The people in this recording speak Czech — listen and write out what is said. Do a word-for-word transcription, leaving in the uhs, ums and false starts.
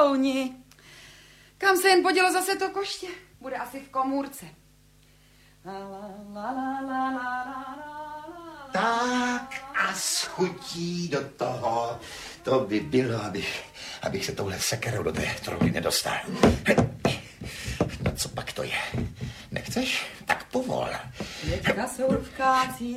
klouni. Kam se jen podělo zase to koště? Bude asi v komůrce. Tak a schutí do toho. To by bylo, abych, abych se touhle sekerou do té trouby nedostal. No co pak to je? Nechceš? Tak povol. Teďka se urvkácí.